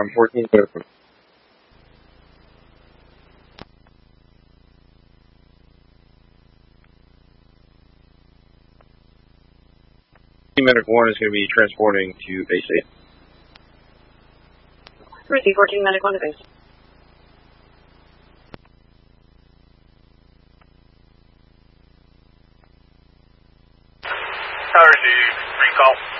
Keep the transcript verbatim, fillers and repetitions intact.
Um, fourteen Medic one. Medic one is going to be transporting to base eight. Receive fourteen Medic one to base. I received recall.